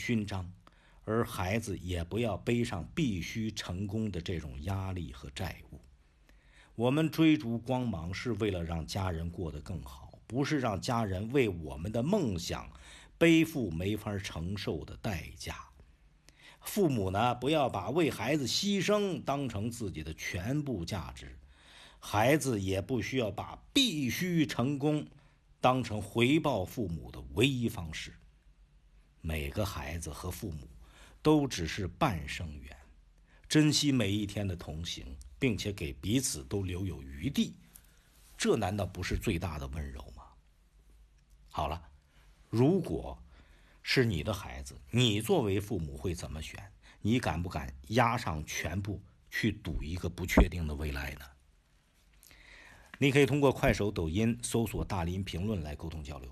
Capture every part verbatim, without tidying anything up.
勋章，而孩子也不要背上必须成功的这种压力和债务。我们追逐光芒是为了让家人过得更好，不是让家人为我们的梦想背负没法承受的代价。父母呢，不要把为孩子牺牲当成自己的全部价值，孩子也不需要把必须成功当成回报父母的唯一方式。每个孩子和父母都只是半生缘，珍惜每一天的同行，并且给彼此都留有余地，这难道不是最大的温柔吗？好了，如果是你的孩子，你作为父母会怎么选？你敢不敢押上全部去赌一个不确定的未来呢？你可以通过快手、抖音搜索大林评论来沟通交流。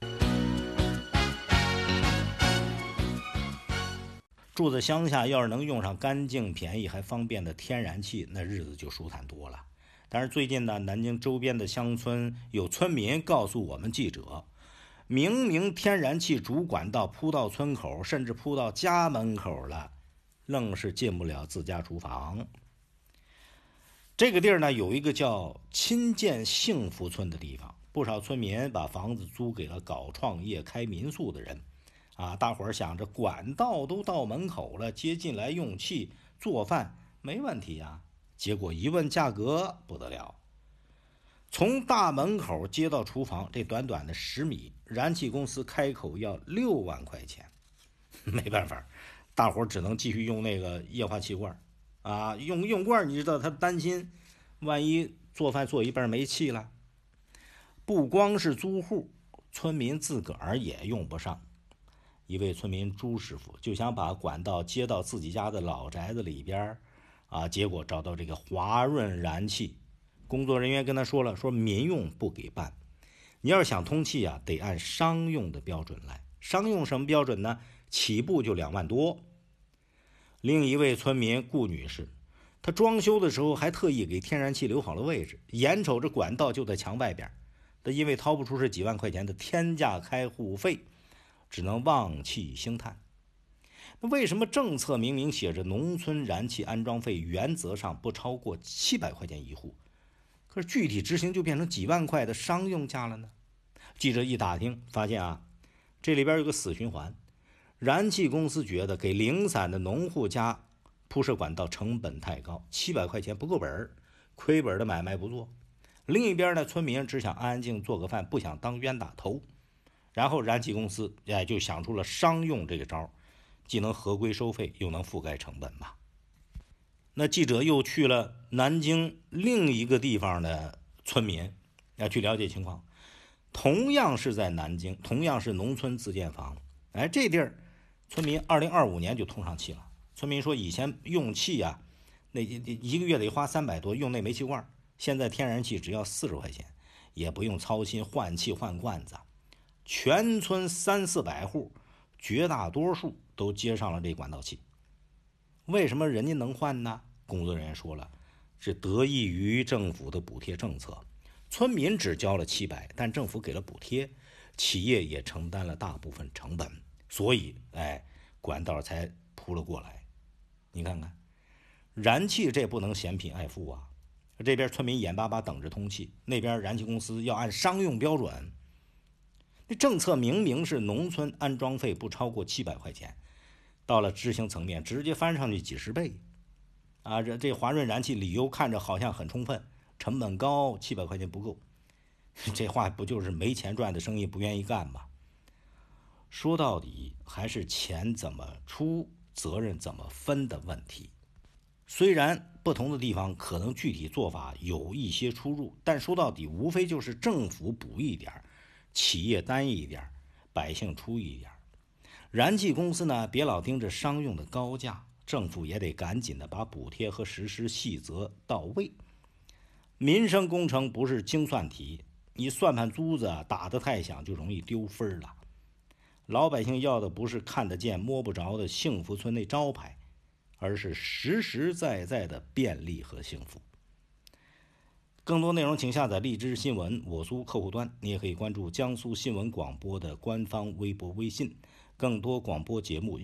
住在乡下，要是能用上干净、便宜还方便的天然气，那日子就舒坦多了。但是最近呢，南京周边的乡村有村民告诉我们记者，明明天然气主管道铺到村口，甚至铺到家门口了，愣是进不了自家厨房。这个地儿呢，有一个叫亲建幸福村的地方，不少村民把房子租给了搞创业、开民宿的人。啊，大伙儿想着管道都到门口了，接进来用气做饭没问题啊。结果一问价格不得了，从大门口接到厨房这短短的十米，燃气公司开口要六万块钱。没办法，大伙儿只能继续用那个液化气罐啊，用用罐，你知道他担心万一做饭做一半没气了。不光是租户，村民自个儿也用不上。一位村民朱师傅就想把管道接到自己家的老宅子里边啊，结果找到这个华润燃气，工作人员跟他说了，说民用不给办，你要是想通气啊，得按商用的标准来。商用什么标准呢？起步就两万多。另一位村民顾女士，她装修的时候还特意给天然气留好了位置，眼瞅着管道就在墙外边，她因为掏不出是几万块钱的天价开户费，只能望气兴叹。那为什么政策明明写着农村燃气安装费原则上不超过七百块钱一户，可是具体执行就变成几万块的商用价了呢？记者一打听发现啊，这里边有个死循环。燃气公司觉得给零散的农户家铺设管道成本太高，七百块钱不够本，亏本的买卖不做。另一边呢，村民只想安安静做个饭，不想当冤大头。然后燃气公司哎就想出了商用这个招，既能合规收费，又能覆盖成本嘛。那记者又去了南京另一个地方的村民，要去了解情况。同样是在南京，同样是农村自建房，哎，这地儿村民二零二五年就通上气了。村民说，以前用气啊，那一个月得花三百多，用那煤气罐，现在天然气只要四十块钱，也不用操心换气换罐子。全村三四百户，绝大多数都接上了这管道气。为什么人家能换呢？工作人员说了，是得益于政府的补贴政策。村民只交了七百，但政府给了补贴，企业也承担了大部分成本，所以哎，管道才铺了过来。你看看，燃气这不能嫌贫爱富啊！这边村民眼巴巴等着通气，那边燃气公司要按商用标准。那政策明明是农村安装费不超过七百块钱，到了执行层面直接翻上去几十倍啊！这这华润燃气理由看着好像很充分，成本高，七百块钱不够。这话不就是没钱赚的生意不愿意干吗？说到底还是钱怎么出，责任怎么分的问题。虽然不同的地方可能具体做法有一些出入，但说到底无非就是政府补一点，企业单一点，百姓出一点。燃气公司呢，别老盯着商用的高价，政府也得赶紧的把补贴和实施细则到位。民生工程不是精算题，你算盘珠子打得太响就容易丢分了。老百姓要的不是看得见摸不着的幸福村那招牌，而是实实在在的便利和幸福。更多内容请下载荔枝新闻我苏客户端，你也可以关注江苏新闻广播的官方微博微信，更多广播节目